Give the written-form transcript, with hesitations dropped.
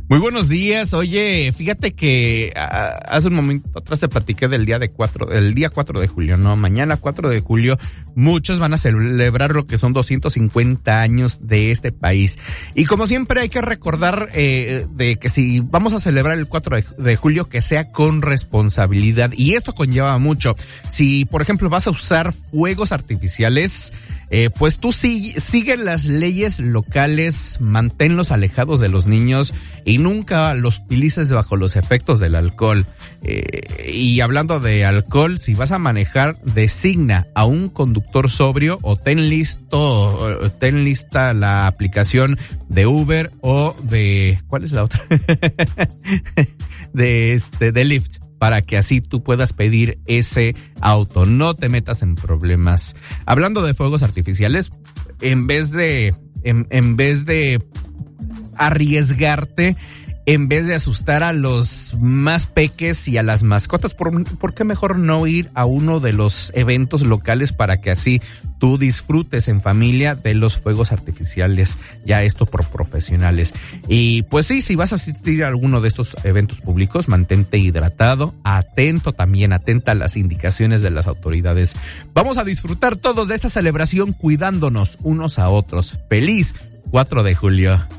Muy buenos días. Oye, fíjate que hace un momento atrás te platiqué del día 4 de julio, ¿no? Mañana 4 de julio muchos van a celebrar lo que son 250 años de este país. Y como siempre hay que recordar de que si vamos a celebrar el 4 de julio que sea con responsabilidad. Y esto conlleva mucho. Si, por ejemplo, vas a usar fuegos artificiales, pues tú sigue las leyes locales, manténlos alejados de los niños y nunca los utilices bajo los efectos del alcohol. Y hablando de alcohol, si vas a manejar, designa a un conductor sobrio o ten lista la aplicación de Uber o de, ¿cuál es la otra? de Lyft, para que así tú puedas pedir ese auto. No te metas en problemas. Hablando de fuegos artificiales, en vez de arriesgarte, en vez de asustar a los más peques y a las mascotas, ¿por qué mejor no ir a uno de los eventos locales para que así tú disfrutes en familia de los fuegos artificiales? Ya esto por profesionales. Y pues sí, si vas a asistir a alguno de estos eventos públicos, mantente hidratado, atenta a las indicaciones de las autoridades. Vamos a disfrutar todos de esta celebración cuidándonos unos a otros. ¡Feliz 4 de julio!